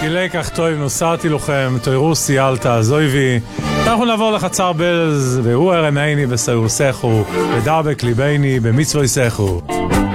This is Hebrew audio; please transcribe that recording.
לקח טוב נוסעתי לכם, תוירו סיילתא זויבי. אנחנו נעבור לחצר בלז, והוא הרנעיני בסיורסכו, ודבק ליבני במצוויסכו.